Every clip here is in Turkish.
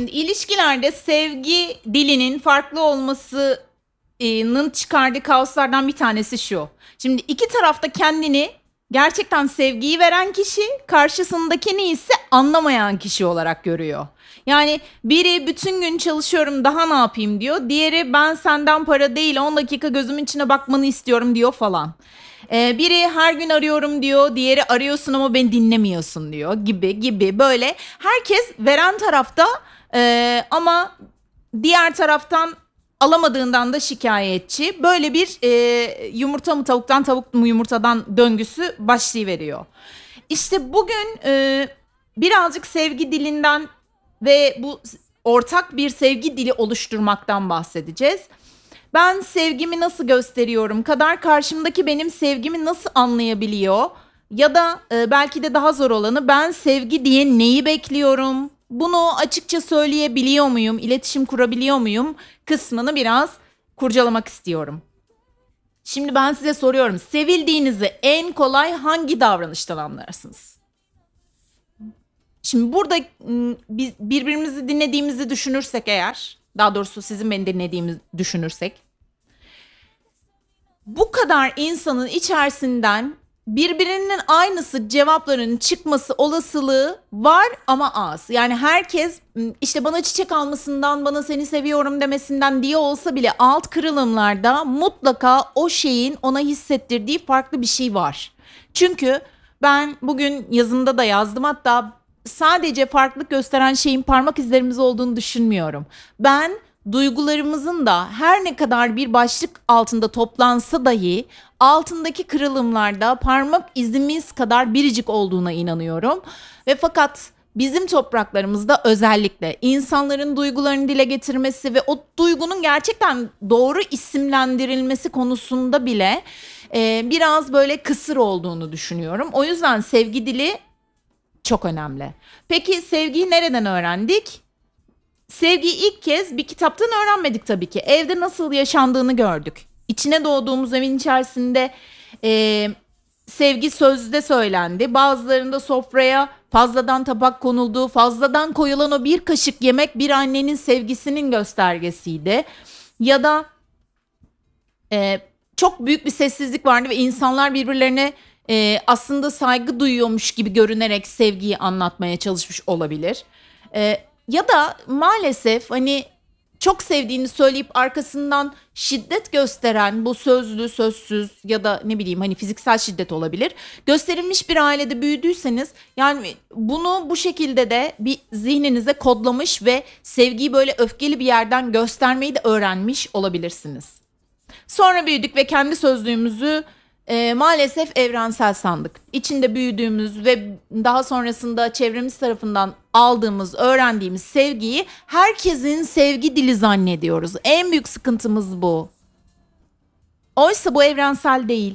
Şimdi ilişkilerde sevgi dilinin farklı olmasının çıkardığı kaoslardan bir tanesi şu. Şimdi iki tarafta kendini gerçekten sevgiyi veren kişi, karşısındakini ise anlamayan kişi olarak görüyor. Yani biri bütün gün çalışıyorum daha ne yapayım diyor. Diğeri ben senden para değil 10 dakika gözümün içine bakmanı istiyorum diyor falan. Biri her gün arıyorum diyor. Diğeri arıyorsun ama beni dinlemiyorsun diyor gibi böyle. Herkes veren tarafta ama diğer taraftan alamadığından da şikayetçi. Böyle bir yumurta mı tavuktan tavuk mu yumurtadan döngüsü başlayıveriyor. İşte bugün birazcık sevgi dilinden ve bu ortak bir sevgi dili oluşturmaktan bahsedeceğiz. Ben sevgimi nasıl gösteriyorum kadar karşımdaki benim sevgimi nasıl anlayabiliyor? Ya da belki de daha zor olanı ben sevgi diye neyi bekliyorum? Bunu açıkça söyleyebiliyor muyum? İletişim kurabiliyor muyum? Kısmını biraz kurcalamak istiyorum. Şimdi ben size soruyorum. Sevildiğinizi en kolay hangi davranıştan anlarsınız? Şimdi burada biz birbirimizi dinlediğimizi düşünürsek eğer, daha doğrusu sizin beni dinlediğimi düşünürsek, bu kadar insanın içerisinden birbirinin aynısı cevapların çıkması olasılığı var ama az. Yani herkes işte bana çiçek almasından, bana seni seviyorum demesinden diye olsa bile alt kırılımlarda mutlaka o şeyin ona hissettirdiği farklı bir şey var. Çünkü ben bugün yazımda da yazdım, hatta sadece farklılık gösteren şeyin parmak izlerimiz olduğunu düşünmüyorum. Ben duygularımızın da her ne kadar bir başlık altında toplansa dahi altındaki kırılımlarda parmak izimiz kadar biricik olduğuna inanıyorum. Ve fakat bizim topraklarımızda özellikle insanların duygularını dile getirmesi ve o duygunun gerçekten doğru isimlendirilmesi konusunda bile biraz böyle kısır olduğunu düşünüyorum. O yüzden sevgi dili çok önemli. Peki sevgiyi nereden öğrendik? Sevgiyi ilk kez bir kitaptan öğrenmedik tabii ki. Evde nasıl yaşandığını gördük. İçine doğduğumuz evin içerisinde sevgi sözde söylendi. Bazılarında sofraya fazladan tabak konuldu. Fazladan koyulan o bir kaşık yemek bir annenin sevgisinin göstergesiydi. Ya da çok büyük bir sessizlik vardı ve insanlar birbirlerine aslında saygı duyuyormuş gibi görünerek sevgiyi anlatmaya çalışmış olabilir. Ya da maalesef hani çok sevdiğini söyleyip arkasından şiddet gösteren, bu sözlü, sözsüz ya da ne bileyim hani fiziksel şiddet olabilir, gösterilmiş bir ailede büyüdüyseniz yani bunu bu şekilde de bir zihninize kodlamış ve sevgiyi böyle öfkeli bir yerden göstermeyi de öğrenmiş olabilirsiniz. Sonra büyüdük ve kendi sözlüğümüzü maalesef evrensel sandık. İçinde büyüdüğümüz ve daha sonrasında çevremiz tarafından aldığımız, öğrendiğimiz sevgiyi herkesin sevgi dili zannediyoruz. En büyük sıkıntımız bu. Oysa bu evrensel değil.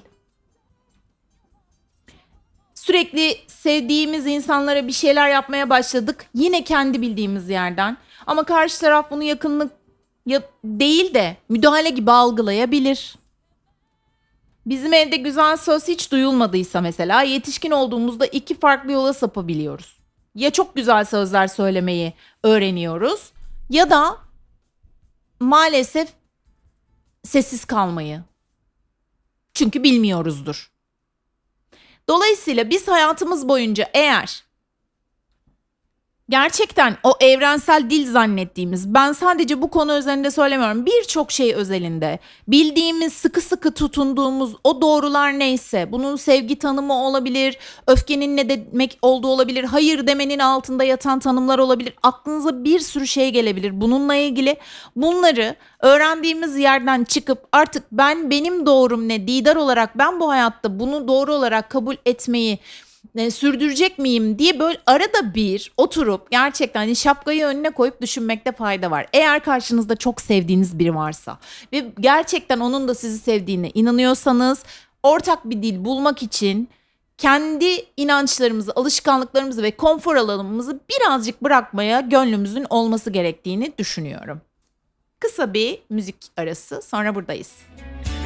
Sürekli sevdiğimiz insanlara bir şeyler yapmaya başladık. Yine kendi bildiğimiz yerden. Ama karşı taraf bunu yakınlık değil de müdahale gibi algılayabilir. Bizim evde güzel söz hiç duyulmadıysa mesela yetişkin olduğumuzda iki farklı yola sapabiliyoruz. Ya çok güzel sözler söylemeyi öğreniyoruz ya da maalesef sessiz kalmayı. Çünkü bilmiyoruzdur. Dolayısıyla biz hayatımız boyunca eğer gerçekten o evrensel dil zannettiğimiz, ben sadece bu konu üzerinde söylemiyorum, birçok şey özelinde bildiğimiz, sıkı sıkı tutunduğumuz o doğrular neyse, bunun sevgi tanımı olabilir, öfkenin ne demek olduğu olabilir, hayır demenin altında yatan tanımlar olabilir, aklınıza bir sürü şey gelebilir bununla ilgili. Bunları öğrendiğimiz yerden çıkıp artık benim doğrum ne, didar olarak ben bu hayatta bunu doğru olarak kabul etmeyi sürdürecek miyim diye böyle arada bir oturup gerçekten hani şapkayı önüne koyup düşünmekte fayda var. Eğer karşınızda çok sevdiğiniz biri varsa ve gerçekten onun da sizi sevdiğine inanıyorsanız ortak bir dil bulmak için kendi inançlarımızı, alışkanlıklarımızı ve konfor alanımızı birazcık bırakmaya gönlümüzün olması gerektiğini düşünüyorum. Kısa bir müzik arası, sonra buradayız.